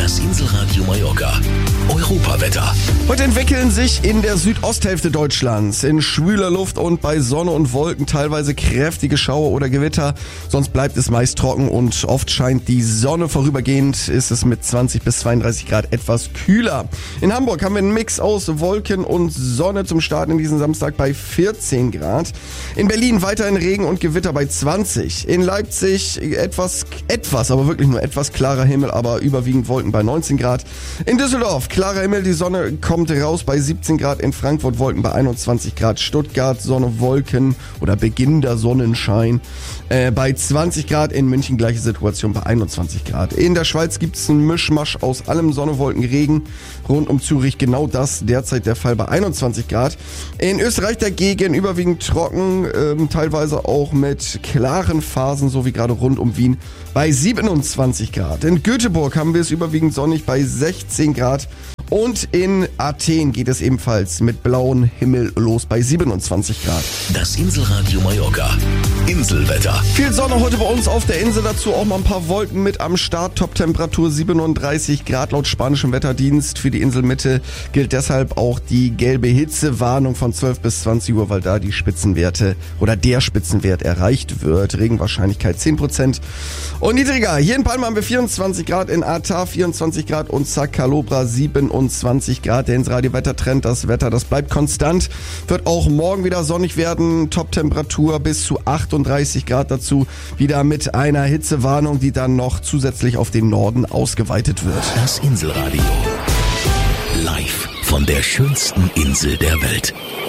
Das Inselradio Mallorca. Europawetter. Heute entwickeln sich in der Südosthälfte Deutschlands in schwüler Luft und bei Sonne und Wolken teilweise kräftige Schauer oder Gewitter. Sonst bleibt es meist trocken und oft scheint die Sonne. Vorübergehend ist es mit 20 bis 32 Grad etwas kühler. In Hamburg haben wir einen Mix aus Wolken und Sonne zum Start in diesen Samstag bei 14 Grad. In Berlin weiterhin Regen und Gewitter bei 20. In Leipzig etwas, aber wirklich nur etwas klarer Himmel, aber überwiegend Wolken bei 19 Grad. In Düsseldorf klarer Himmel, die Sonne kommt raus bei 17 Grad. In Frankfurt Wolken bei 21 Grad. Stuttgart Sonne, Wolken oder beginnender Sonnenschein bei 20 Grad. In München gleiche Situation bei 21 Grad. In der Schweiz gibt es einen Mischmasch aus allem, Sonne, Wolken, Regen. Rund um Zürich genau das, derzeit der Fall bei 21 Grad. In Österreich dagegen überwiegend trocken, teilweise auch mit klaren Phasen, so wie gerade rund um Wien bei 27 Grad. In Göteborg haben wir es überwiegend sonnig bei 16 Grad. Und in Athen geht es ebenfalls mit blauem Himmel los bei 27 Grad. Das Inselradio Mallorca. Inselwetter. Viel Sonne heute bei uns auf der Insel, dazu auch mal ein paar Wolken mit am Start. Top-Temperatur 37 Grad laut spanischem Wetterdienst. Für die Inselmitte gilt deshalb auch die gelbe Hitzewarnung von 12 bis 20 Uhr, weil da die Spitzenwerte oder der Spitzenwert erreicht wird. Regenwahrscheinlichkeit 10% und niedriger. Hier in Palma haben wir 24 Grad, in Arta 24 Grad und Zacalobra 27 Grad. Der Inselradio-Wettertrend, das Wetter, das bleibt konstant. Wird auch morgen wieder sonnig werden. Top-Temperatur bis zu 38 Grad, dazu wieder mit einer Hitzewarnung, die dann noch zusätzlich auf den Norden ausgeweitet wird. Das Inselradio. Live von der schönsten Insel der Welt.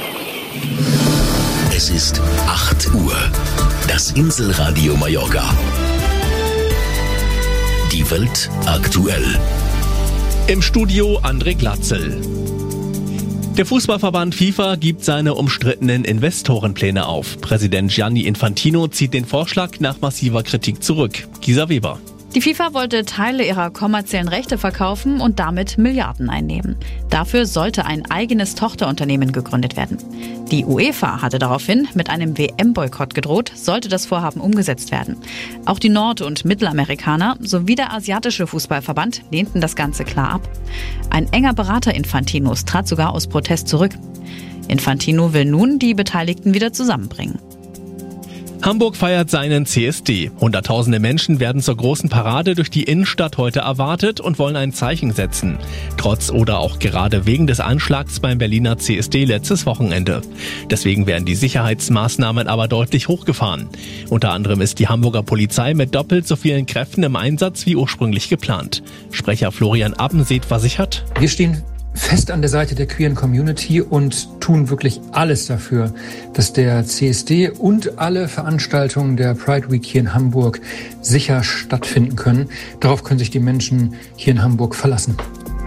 Es ist 8 Uhr. Das Inselradio Mallorca. Die Welt aktuell. Im Studio André Glatzel. Der Fußballverband FIFA gibt seine umstrittenen Investorenpläne auf. Präsident Gianni Infantino zieht den Vorschlag nach massiver Kritik zurück. Gisa Weber. Die FIFA wollte Teile ihrer kommerziellen Rechte verkaufen und damit Milliarden einnehmen. Dafür sollte ein eigenes Tochterunternehmen gegründet werden. Die UEFA hatte daraufhin mit einem WM-Boykott gedroht, sollte das Vorhaben umgesetzt werden. Auch die Nord- und Mittelamerikaner sowie der asiatische Fußballverband lehnten das Ganze klar ab. Ein enger Berater Infantinos trat sogar aus Protest zurück. Infantino will nun die Beteiligten wieder zusammenbringen. Hamburg feiert seinen CSD. Hunderttausende Menschen werden zur großen Parade durch die Innenstadt heute erwartet und wollen ein Zeichen setzen. Trotz oder auch gerade wegen des Anschlags beim Berliner CSD letztes Wochenende. Deswegen werden die Sicherheitsmaßnahmen aber deutlich hochgefahren. Unter anderem ist die Hamburger Polizei mit doppelt so vielen Kräften im Einsatz wie ursprünglich geplant. Sprecher Florian Abbenseet versichert: Wir stehen fest an der Seite der queeren Community und tun wirklich alles dafür, dass der CSD und alle Veranstaltungen der Pride Week hier in Hamburg sicher stattfinden können. Darauf können sich die Menschen hier in Hamburg verlassen.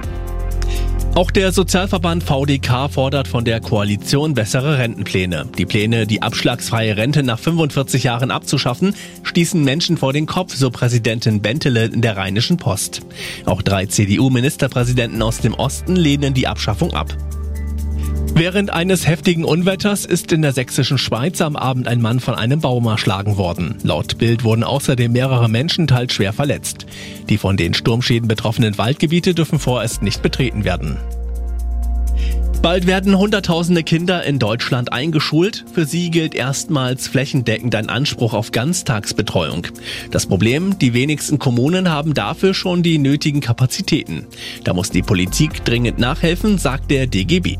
Auch der Sozialverband VDK fordert von der Koalition bessere Rentenpläne. Die Pläne, die abschlagsfreie Rente nach 45 Jahren abzuschaffen, stießen Menschen vor den Kopf, so Präsidentin Bentele in der Rheinischen Post. Auch 3 CDU-Ministerpräsidenten aus dem Osten lehnen die Abschaffung ab. Während eines heftigen Unwetters ist in der sächsischen Schweiz am Abend ein Mann von einem Baum erschlagen worden. Laut Bild wurden außerdem mehrere Menschen teils schwer verletzt. Die von den Sturmschäden betroffenen Waldgebiete dürfen vorerst nicht betreten werden. Bald werden Hunderttausende Kinder in Deutschland eingeschult. Für sie gilt erstmals flächendeckend ein Anspruch auf Ganztagsbetreuung. Das Problem, die wenigsten Kommunen haben dafür schon die nötigen Kapazitäten. Da muss die Politik dringend nachhelfen, sagt der DGB.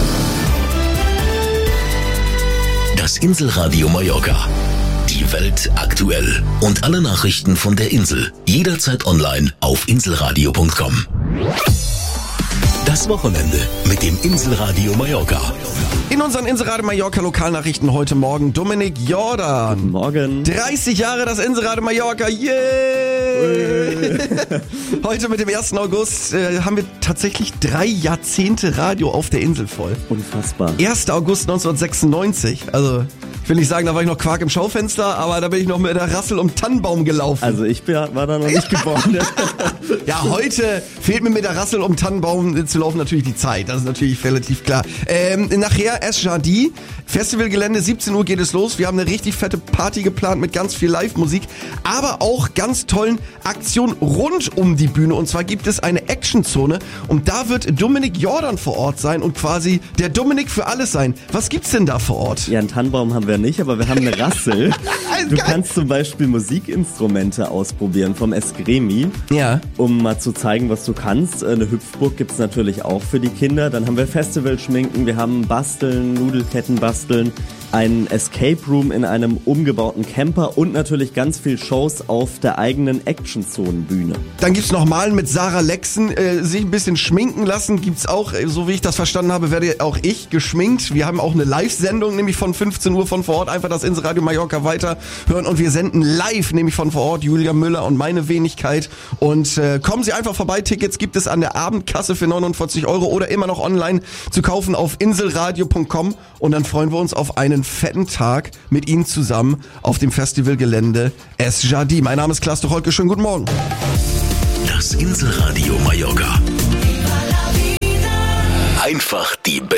Das Inselradio Mallorca. Die Welt aktuell. Und alle Nachrichten von der Insel. Jederzeit online auf inselradio.com. Das Wochenende mit dem Inselradio Mallorca. In unseren Inselradio Mallorca Lokalnachrichten heute Morgen Dominik Jordan. Guten Morgen. 30 Jahre das Inselradio Mallorca. Yay! Heute mit dem 1. August haben wir tatsächlich 3 Jahrzehnte Radio auf der Insel voll. Unfassbar. 1. August 1996. Also will nicht sagen, da war ich noch Quark im Schaufenster, aber da bin ich noch mit der Rassel um Tannenbaum gelaufen. Also ich war da noch nicht geboren. Ja, heute fehlt mir mit der Rassel um Tannenbaum zu laufen natürlich die Zeit. Das ist natürlich relativ klar. Nachher SJD, Festivalgelände, 17 Uhr geht es los. Wir haben eine richtig fette Party geplant mit ganz viel Live-Musik, aber auch ganz tollen Aktionen rund um die Bühne. Und zwar gibt es eine Action-Zone und da wird Dominik Jordan vor Ort sein und quasi der Dominik für alles sein. Was gibt's denn da vor Ort? Ja, einen Tannenbaum haben wir nicht, aber wir haben eine Rassel. Du kannst zum Beispiel Musikinstrumente ausprobieren vom Esgremi. Ja. Um mal zu zeigen, was du kannst. Eine Hüpfburg gibt's natürlich auch für die Kinder. Dann haben wir Festivalschminken, wir haben Basteln, Nudelketten basteln, einen Escape Room in einem umgebauten Camper und natürlich ganz viel Shows auf der eigenen Action-Zonen-Bühne. Dann gibt's nochmal mit Sarah Lexen sich ein bisschen schminken lassen. Gibt's auch, so wie ich das verstanden habe, werde auch ich geschminkt. Wir haben auch eine Live-Sendung, nämlich von 15 Uhr von vor Ort. Einfach das Inselradio Mallorca weiterhören und wir senden live, nämlich von vor Ort, Julia Müller und meine Wenigkeit. Und kommen Sie einfach vorbei. Tickets gibt es an der Abendkasse für 49 € oder immer noch online zu kaufen auf inselradio.com. Und dann freuen wir uns auf einen fetten Tag mit Ihnen zusammen auf dem Festivalgelände SJD. Mein Name ist Klaas Tucholke. Schönen guten Morgen. Das Inselradio Mallorca. Einfach